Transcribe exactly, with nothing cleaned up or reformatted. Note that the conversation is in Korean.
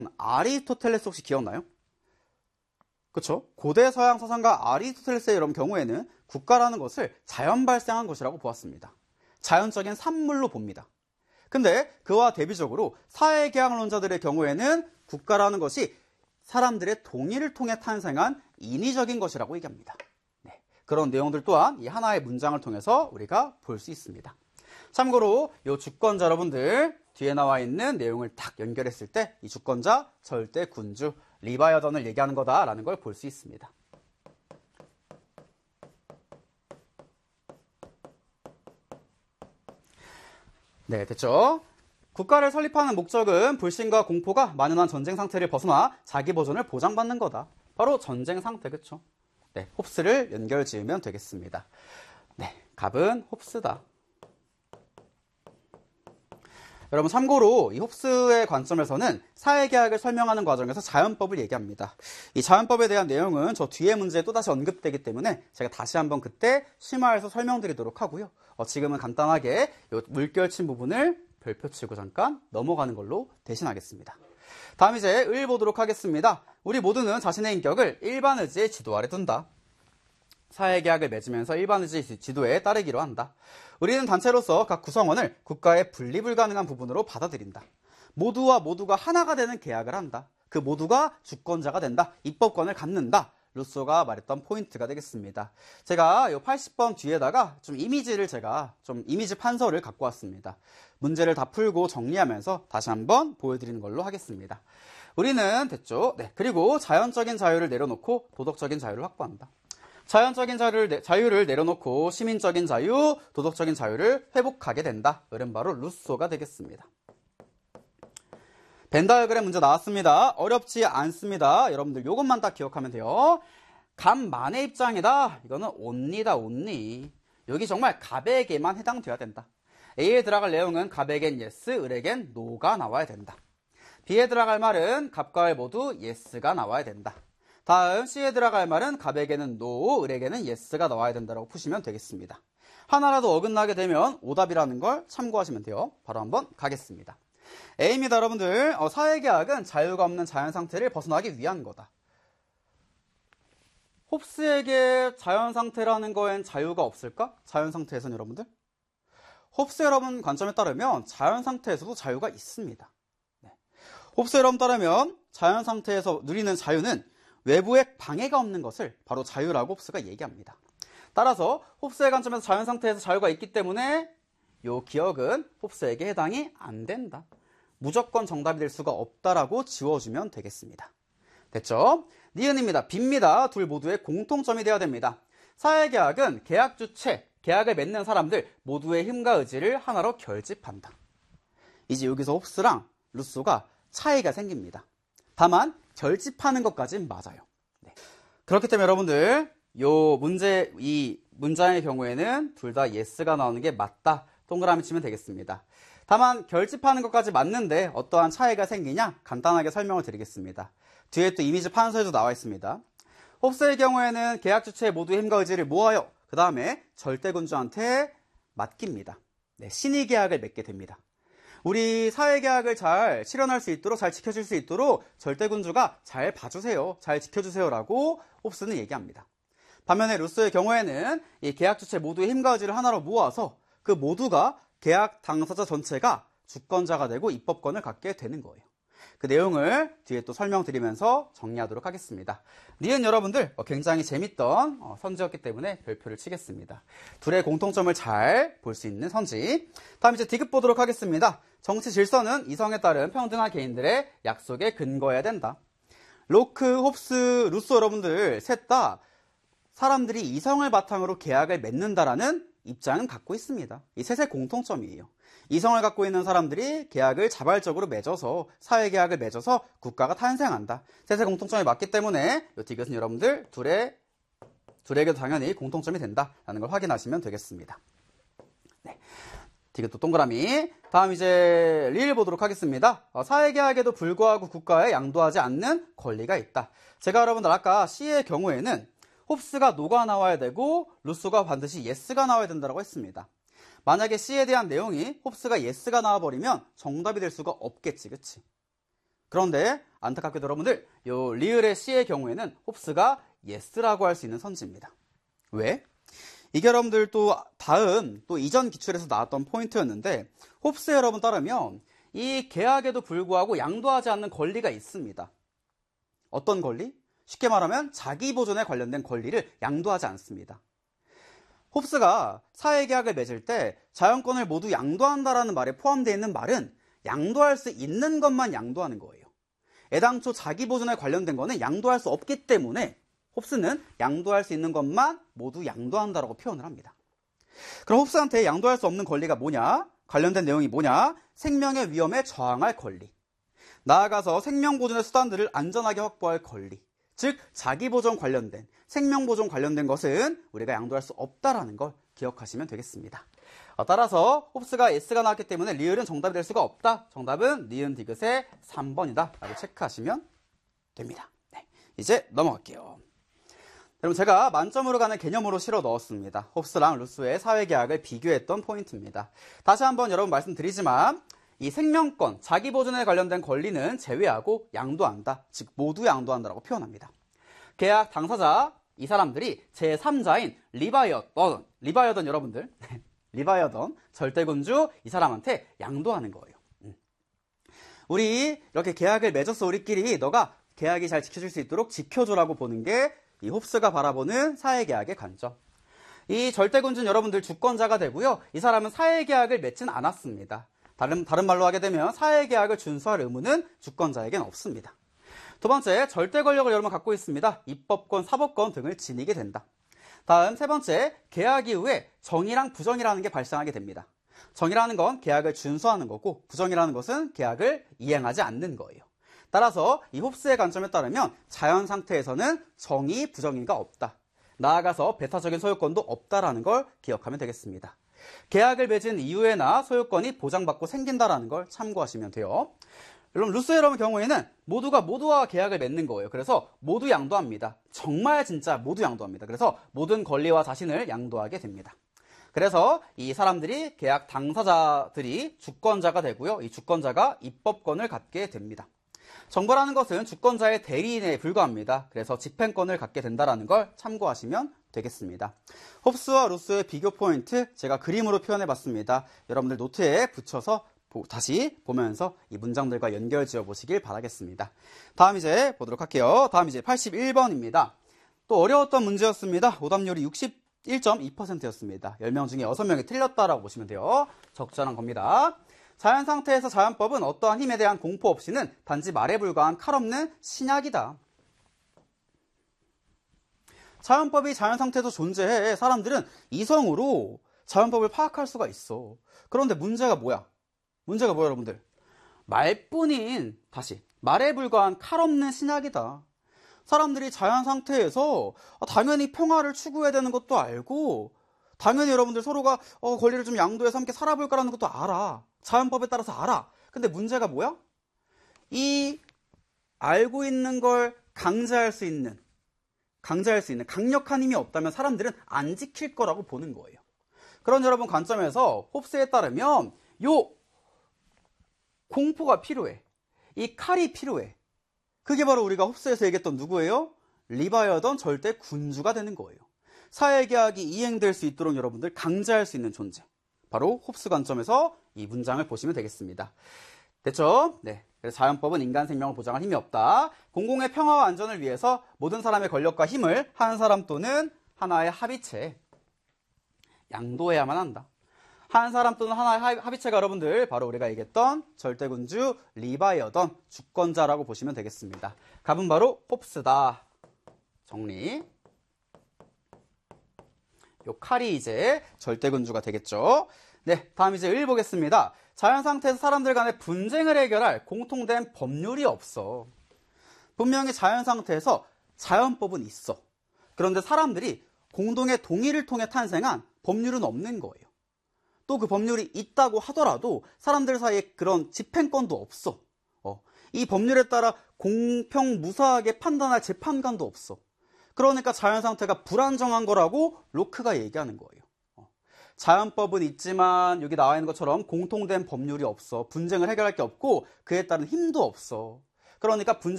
아리스토텔레스 혹시 기억나요? 그쵸? 고대 서양 사상가 아리스토텔레스의 이런 경우에는 국가라는 것을 자연 발생한 것이라고 보았습니다. 자연적인 산물로 봅니다. 근데 그와 대비적으로 사회계약론자들의 경우에는 국가라는 것이 사람들의 동의를 통해 탄생한 인위적인 것이라고 얘기합니다. 네, 그런 내용들 또한 이 하나의 문장을 통해서 우리가 볼 수 있습니다. 참고로 이 주권자 여러분들 뒤에 나와 있는 내용을 딱 연결했을 때 이 주권자 절대 군주 리바이어던을 얘기하는 거다라는 걸 볼 수 있습니다. 네, 됐죠? 국가를 설립하는 목적은 불신과 공포가 만연한 전쟁 상태를 벗어나 자기 보존을 보장받는 거다. 바로 전쟁 상태, 그쵸? 네, 홉스를 연결 지으면 되겠습니다. 네, 갑은 홉스다. 여러분 참고로 이 홉스의 관점에서는 사회계약을 설명하는 과정에서 자연법을 얘기합니다. 이 자연법에 대한 내용은 저 뒤에 문제에 또다시 언급되기 때문에 제가 다시 한번 그때 심화해서 설명드리도록 하고요. 어, 지금은 간단하게 이 물결친 부분을 별표 치고 잠깐 넘어가는 걸로 대신하겠습니다. 다음 이제 을 보도록 하겠습니다. 우리 모두는 자신의 인격을 일반 의지의 지도 아래 둔다. 사회계약을 맺으면서 일반 의지 지도에 따르기로 한다. 우리는 단체로서 각 구성원을 국가의 분리 불가능한 부분으로 받아들인다. 모두와 모두가 하나가 되는 계약을 한다. 그 모두가 주권자가 된다. 입법권을 갖는다. 루소가 말했던 포인트가 되겠습니다. 제가 이 팔십 번 뒤에다가 좀 이미지를 제가 좀 이미지 판서를 갖고 왔습니다. 문제를 다 풀고 정리하면서 다시 한번 보여드리는 걸로 하겠습니다. 우리는 됐죠? 네. 그리고 자연적인 자유를 내려놓고 도덕적인 자유를 확보한다. 자연적인 자유를, 자유를 내려놓고 시민적인 자유, 도덕적인 자유를 회복하게 된다. 이런 바로 루소가 되겠습니다. 벤 다이어그램 문제 나왔습니다. 어렵지 않습니다. 여러분들 이것만 딱 기억하면 돼요. 갑만의 입장이다. 이거는 only다, only. 여기 정말 갑에게만 해당돼야 된다. A에 들어갈 내용은 갑에겐 yes, 을에겐 no가 나와야 된다. B에 들어갈 말은 갑과 을 모두 yes가 나와야 된다. 다음 C에 들어갈 말은 갑에게는 no, 을에게는 yes가 나와야 된다고 푸시면 되겠습니다. 하나라도 어긋나게 되면 오답이라는 걸 참고하시면 돼요. 바로 한번 가겠습니다. A입니다, 여러분들. 어, 사회계약은 자유가 없는 자연상태를 벗어나기 위한 거다. 홉스에게 자연상태라는 거엔 자유가 없을까? 자연상태에서는 여러분들? 홉스 여러분 관점에 따르면 자연상태에서도 자유가 있습니다. 네. 홉스 여러분 따르면 자연상태에서 누리는 자유는 외부의 방해가 없는 것을 바로 자유라고 홉스가 얘기합니다. 따라서 홉스의 관점에서 자연상태에서 자유가 있기 때문에 이 기억은 홉스에게 해당이 안 된다. 무조건 정답이 될 수가 없다라고 지워주면 되겠습니다. 됐죠? 니은입니다. B입니다. 둘 모두의 공통점이 되어야 됩니다. 사회계약은 계약 주체, 계약을 맺는 사람들 모두의 힘과 의지를 하나로 결집한다. 이제 여기서 홉스랑 루소가 차이가 생깁니다. 다만 결집하는 것까지는 맞아요. 네. 그렇기 때문에 여러분들 요 문제, 이 문장의 경우에는 둘 다 yes가 나오는 게 맞다. 동그라미 치면 되겠습니다. 다만 결집하는 것까지 맞는데 어떠한 차이가 생기냐? 간단하게 설명을 드리겠습니다. 뒤에 또 이미지 판서에도 나와 있습니다. 홉스의 경우에는 계약 주체의 모두의 힘과 의지를 모아요. 그 다음에 절대군주한테 맡깁니다. 네, 신의 계약을 맺게 됩니다. 우리 사회계약을 잘 실현할 수 있도록, 잘 지켜줄 수 있도록 절대군주가 잘 봐주세요, 잘 지켜주세요 라고 홉스는 얘기합니다. 반면에 루소의 경우에는 이 계약 주체 모두의 힘과 의지를 하나로 모아서 그 모두가 계약 당사자 전체가 주권자가 되고 입법권을 갖게 되는 거예요. 그 내용을 뒤에 또 설명드리면서 정리하도록 하겠습니다. 니은 여러분들 굉장히 재밌던 선지였기 때문에 별표를 치겠습니다. 둘의 공통점을 잘 볼 수 있는 선지. 다음 이제 디귿 보도록 하겠습니다. 정치 질서는 이성에 따른 평등한 개인들의 약속에 근거해야 된다. 로크, 홉스, 루소 여러분들 셋 다 사람들이 이성을 바탕으로 계약을 맺는다라는 입장은 갖고 있습니다. 이 셋의 공통점이에요. 이성을 갖고 있는 사람들이 계약을 자발적으로 맺어서 사회계약을 맺어서 국가가 탄생한다. 셋의 공통점이 맞기 때문에 이 디귿은 여러분들 둘의, 둘에게도 당연히 공통점이 된다라는 걸 확인하시면 되겠습니다. 네. 디귿도 동그라미. 다음 이제 리를 보도록 하겠습니다. 어, 사회계약에도 불구하고 국가에 양도하지 않는 권리가 있다. 제가 여러분들 아까 C의 경우에는 홉스가 no가 나와야 되고 루소가 반드시 yes가 나와야 된다고 했습니다. 만약에 C에 대한 내용이 홉스가 yes가 나와버리면 정답이 될 수가 없겠지, 그치? 그런데 안타깝게도 여러분들 요 리을의 C의 경우에는 홉스가 yes라고 할 수 있는 선지입니다. 왜? 이게 여러분들 또 다음 또 이전 기출에서 나왔던 포인트였는데 홉스 여러분 따르면 이 계약에도 불구하고 양도하지 않는 권리가 있습니다. 어떤 권리? 쉽게 말하면 자기 보존에 관련된 권리를 양도하지 않습니다. 홉스가 사회계약을 맺을 때 자연권을 모두 양도한다라는 말에 포함되어 있는 말은 양도할 수 있는 것만 양도하는 거예요. 애당초 자기 보존에 관련된 거는 양도할 수 없기 때문에 홉스는 양도할 수 있는 것만 모두 양도한다라고 표현을 합니다. 그럼 홉스한테 양도할 수 없는 권리가 뭐냐? 관련된 내용이 뭐냐? 생명의 위험에 저항할 권리. 나아가서 생명보존의 수단들을 안전하게 확보할 권리. 즉 자기보존 관련된, 생명보존 관련된 것은 우리가 양도할 수 없다라는 걸 기억하시면 되겠습니다. 따라서 홉스가 S가 나왔기 때문에 리을은 정답이 될 수가 없다. 정답은 니은 디귿의 삼 번이다 라고 체크하시면 됩니다. 네, 이제 넘어갈게요. 여러분 제가 만점으로 가는 개념으로 실어 넣었습니다. 홉스랑 루소의 사회계약을 비교했던 포인트입니다. 다시 한번 여러분 말씀드리지만 이 생명권, 자기보존에 관련된 권리는 제외하고 양도한다. 즉 모두 양도한다라고 표현합니다. 계약 당사자, 이 사람들이 제삼자인 리바이어던, 리바이어던 여러분들, 리바이어던, 절대군주 이 사람한테 양도하는 거예요. 우리 이렇게 계약을 맺었어 우리끼리 너가 계약이 잘 지켜질 수 있도록 지켜줘라고 보는 게 이 홉스가 바라보는 사회계약의 관점. 이 절대군주는 여러분들 주권자가 되고요. 이 사람은 사회계약을 맺진 않았습니다. 다른, 다른 말로 하게 되면 사회계약을 준수할 의무는 주권자에겐 없습니다. 두 번째, 절대 권력을 여러분 갖고 있습니다. 입법권, 사법권 등을 지니게 된다. 다음 세 번째, 계약 이후에 정의랑 부정이라는 게 발생하게 됩니다. 정의라는 건 계약을 준수하는 거고 부정이라는 것은 계약을 이행하지 않는 거예요. 따라서 이 홉스의 관점에 따르면 자연 상태에서는 정의, 부정의가 없다. 나아가서 배타적인 소유권도 없다라는 걸 기억하면 되겠습니다. 계약을 맺은 이후에나 소유권이 보장받고 생긴다라는 걸 참고하시면 돼요. 여러분 루소 여러분 경우에는 모두가 모두와 계약을 맺는 거예요. 그래서 모두 양도합니다. 정말 진짜 모두 양도합니다. 그래서 모든 권리와 자신을 양도하게 됩니다. 그래서 이 사람들이 계약 당사자들이 주권자가 되고요. 이 주권자가 입법권을 갖게 됩니다. 정보라는 것은 주권자의 대리인에 불과합니다. 그래서 집행권을 갖게 된다는 걸 참고하시면 되겠습니다. 홉스와 루소의 비교 포인트 제가 그림으로 표현해봤습니다. 여러분들 노트에 붙여서 다시 보면서 이 문장들과 연결 지어 보시길 바라겠습니다. 다음 이제 보도록 할게요. 다음 이제 팔십일 번입니다. 또 어려웠던 문제였습니다. 오답률이 육십일 점 이 퍼센트였습니다. 열 명 중에 여섯 명이 틀렸다라고 보시면 돼요. 적절한 겁니다. 자연 상태에서 자연법은 어떠한 힘에 대한 공포 없이는 단지 말에 불과한 칼 없는 신약이다. 자연법이 자연 상태에서 존재해. 사람들은 이성으로 자연법을 파악할 수가 있어. 그런데 문제가 뭐야? 문제가 뭐야 여러분들? 말뿐인, 다시 말에 불과한 칼 없는 신약이다. 사람들이 자연 상태에서 당연히 평화를 추구해야 되는 것도 알고 당연히 여러분들 서로가 어, 권리를 좀 양도해서 함께 살아볼 거라는 것도 알아. 자연법에 따라서 알아. 근데 문제가 뭐야? 이 알고 있는 걸 강제할 수 있는 강제할 수 있는 강력한 힘이 없다면 사람들은 안 지킬 거라고 보는 거예요. 그런 여러분 관점에서 홉스에 따르면 요 공포가 필요해. 이 칼이 필요해. 그게 바로 우리가 홉스에서 얘기했던 누구예요? 리바이어던 절대 군주가 되는 거예요. 사회계약이 이행될 수 있도록 여러분들 강제할 수 있는 존재. 바로 홉스 관점에서 이 문장을 보시면 되겠습니다. 됐죠? 네. 그래서 자연법은 인간 생명을 보장할 힘이 없다. 공공의 평화와 안전을 위해서 모든 사람의 권력과 힘을 한 사람 또는 하나의 합의체에 양도해야만 한다. 한 사람 또는 하나의 합의체가 여러분들 바로 우리가 얘기했던 절대군주 리바이어던 주권자라고 보시면 되겠습니다. 답은 바로 홉스다. 정리. 요 칼이 이제 절대군주가 되겠죠. 네, 다음 이제 일 보겠습니다. 자연 상태에서 사람들 간의 분쟁을 해결할 공통된 법률이 없어. 분명히 자연 상태에서 자연법은 있어. 그런데 사람들이 공동의 동의를 통해 탄생한 법률은 없는 거예요. 또 그 법률이 있다고 하더라도 사람들 사이에 그런 집행권도 없어. 어, 이 법률에 따라 공평 무사하게 판단할 재판관도 없어. 그러니까 자연 상태가 불안정한 거라고 로크가 얘기하는 거예요. 어, 자연법은 있지만 여기 나와 있는 것처럼 공통된 법률이 없어. 분쟁을 해결할 게 없고 그에 따른 힘도 없어. 그러니까 분자